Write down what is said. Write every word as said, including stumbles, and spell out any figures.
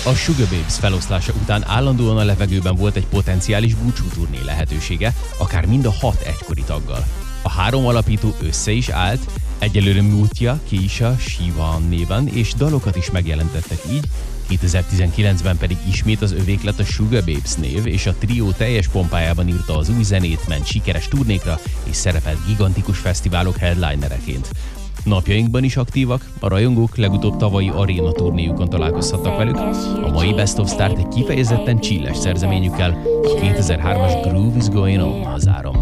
A Sugar Babes feloszlása után állandóan a levegőben volt egy potenciális búcsúturné lehetősége, akár mind a hat egykori taggal. A három alapító össze is állt, egyelőre Mutya, Keisha, Sivan néven, és dalokat is megjelentettek így, kétezer-tizenkilencben pedig ismét az övék lett a Sugar Babes név, és a trió teljes pompájában írta az új zenét, ment sikeres turnékra, és szerepelt gigantikus fesztiválok headlinereként. Napjainkban is aktívak, a rajongók legutóbb tavalyi aréna turnéjukon találkozhattak velük, a mai Best of Start egy kifejezetten chilles szerzeményükkel, a kétezer-hármas Groove is Going On az áron.